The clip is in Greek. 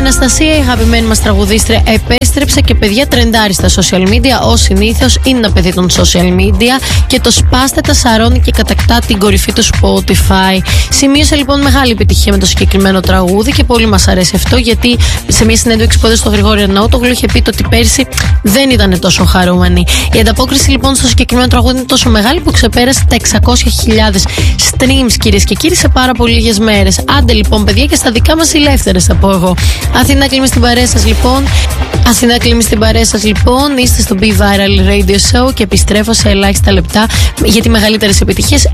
Αναστασία, η αγαπημένη μας τραγουδίστρια, επέστρεψε και παιδιά τρεντάρει στα social media. Ως συνήθως είναι ένα παιδί των social media και το σπάστε τα σαρώνει και κατακτά την κορυφή του Spotify. Σημείωσε λοιπόν μεγάλη επιτυχία με το συγκεκριμένο τραγούδι και πολύ μας αρέσει αυτό, γιατί σε μια συνέντευξη που έδωσε στο Γρηγόρη Αρναούτογλου είχε πει ότι πέρσι δεν ήταν τόσο χαρούμενη. Η ανταπόκριση λοιπόν στο συγκεκριμένο τραγούδι είναι τόσο μεγάλη που ξεπέρασε τα 600.000 streams, κυρίες και κύριοι, σε πάρα πολύ λίγες μέρες. Άντε λοιπόν, παιδιά, και στα δικά μας ηλεύθερες θα πω εγώ. Αθηνά κλείνει στην παρέα σας λοιπόν. Αθηνά κλείνει στην παρέα σας λοιπόν. Είστε στο Be Viral Radio Show και επιστρέφω σε ελάχιστα λεπτά, γιατί μεγαλύτερες επιτυχίες